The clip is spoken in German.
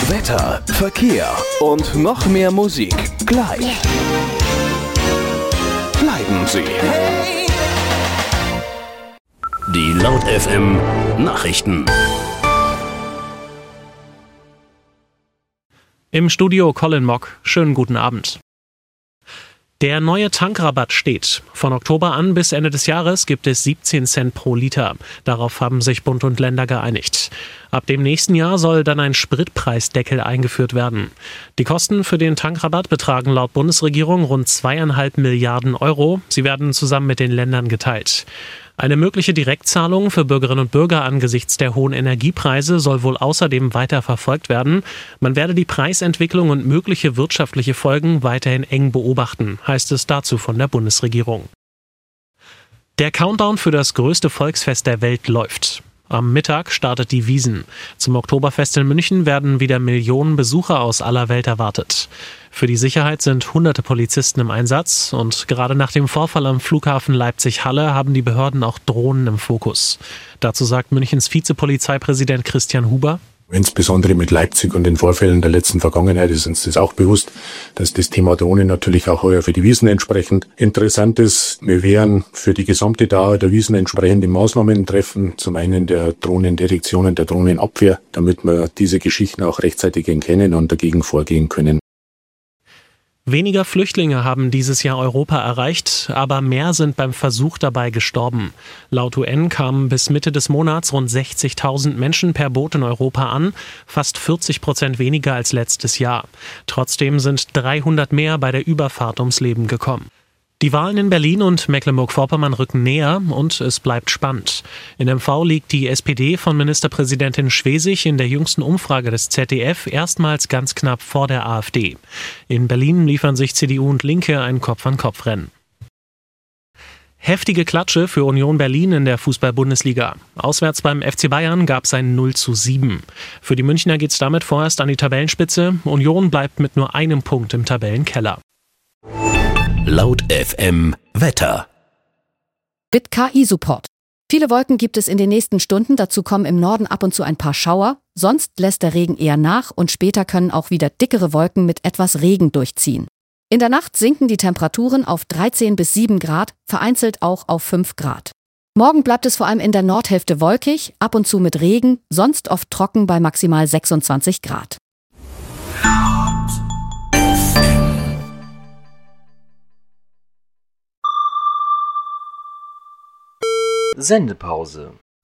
Wetter, Verkehr und noch mehr Musik gleich. Bleiben Sie. Die Laut FM Nachrichten. Im Studio Colin Mock. Schönen guten Abend. Der neue Tankrabatt steht. Von Oktober an bis Ende des Jahres gibt es 17 Cent pro Liter. Darauf haben sich Bund und Länder geeinigt. Ab dem nächsten Jahr soll dann ein Spritpreisdeckel eingeführt werden. Die Kosten für den Tankrabatt betragen laut Bundesregierung rund 2,5 Milliarden Euro. Sie werden zusammen mit den Ländern geteilt. Eine mögliche Direktzahlung für Bürgerinnen und Bürger angesichts der hohen Energiepreise soll wohl außerdem weiter verfolgt werden. Man werde die Preisentwicklung und mögliche wirtschaftliche Folgen weiterhin eng beobachten, heißt es dazu von der Bundesregierung. Der Countdown für das größte Volksfest der Welt läuft. Am Mittag startet die Wiesn. Zum Oktoberfest in München werden wieder Millionen Besucher aus aller Welt erwartet. Für die Sicherheit sind hunderte Polizisten im Einsatz und gerade nach dem Vorfall am Flughafen Leipzig-Halle haben die Behörden auch Drohnen im Fokus. Dazu sagt Münchens Vizepolizeipräsident Christian Huber: Insbesondere mit Leipzig und den Vorfällen der letzten Vergangenheit ist uns das auch bewusst, dass das Thema Drohnen natürlich auch heuer für die Wiesn entsprechend interessant ist. Wir werden für die gesamte Dauer der Wiesn entsprechende Maßnahmen treffen. Zum einen der Drohnendetektion und der Drohnenabwehr, damit wir diese Geschichten auch rechtzeitig erkennen und dagegen vorgehen können. Weniger Flüchtlinge haben dieses Jahr Europa erreicht, aber mehr sind beim Versuch dabei gestorben. Laut UN kamen bis Mitte des Monats rund 60.000 Menschen per Boot in Europa an, fast 40% weniger als letztes Jahr. Trotzdem sind 300 mehr bei der Überfahrt ums Leben gekommen. Die Wahlen in Berlin und Mecklenburg-Vorpommern rücken näher und es bleibt spannend. In MV liegt die SPD von Ministerpräsidentin Schwesig in der jüngsten Umfrage des ZDF erstmals ganz knapp vor der AfD. In Berlin liefern sich CDU und Linke ein Kopf-an-Kopf-Rennen. Heftige Klatsche für Union Berlin in der Fußball-Bundesliga. Auswärts beim FC Bayern gab es ein 0:7. Für die Münchner geht's damit vorerst an die Tabellenspitze. Union bleibt mit nur einem Punkt im Tabellenkeller. Laut FM Wetter. Mit KI-Support. Viele Wolken gibt es in den nächsten Stunden, dazu kommen im Norden ab und zu ein paar Schauer. Sonst lässt der Regen eher nach und später können auch wieder dickere Wolken mit etwas Regen durchziehen. In der Nacht sinken die Temperaturen auf 13 bis 7 Grad, vereinzelt auch auf 5 Grad. Morgen bleibt es vor allem in der Nordhälfte wolkig, ab und zu mit Regen, sonst oft trocken bei maximal 26 Grad. Sendepause.